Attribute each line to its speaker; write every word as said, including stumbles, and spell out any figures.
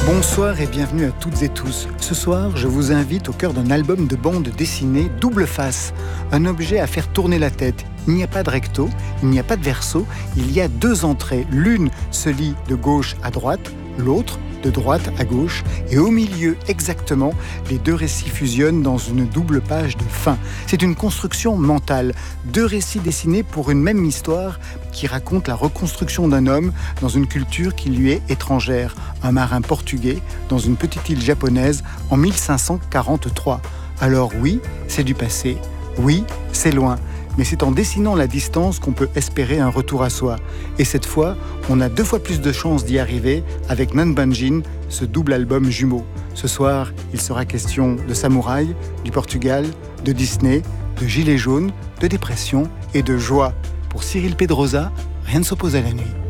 Speaker 1: Bonsoir et bienvenue à toutes et tous. Ce soir, je vous invite au cœur d'un album de bande dessinée double face, un objet à faire tourner la tête. Il n'y a pas de recto, il n'y a pas de verso, il y a deux entrées. L'une se lit de gauche à droite, l'autre de droite à gauche, et au milieu exactement, les deux récits fusionnent dans une double page de fin. C'est une construction mentale, deux récits dessinés pour une même histoire qui raconte la reconstruction d'un homme dans une culture qui lui est étrangère, un marin portugais dans une petite île japonaise en mille cinq cent quarante-trois. Alors oui, c'est du passé, oui, c'est loin, mais c'est en dessinant la distance qu'on peut espérer un retour à soi. Et cette fois, on a deux fois plus de chances d'y arriver avec Nanbanjin, ce double album jumeau. Ce soir, il sera question de samouraï, du Portugal, de Disney, de gilets jaunes, de dépression et de joie. Pour Cyril Pedrosa, rien ne s'oppose à la nuit.